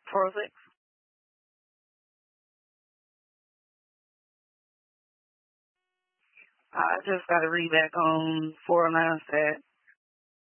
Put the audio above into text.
406. I just got to read back on 409 stat.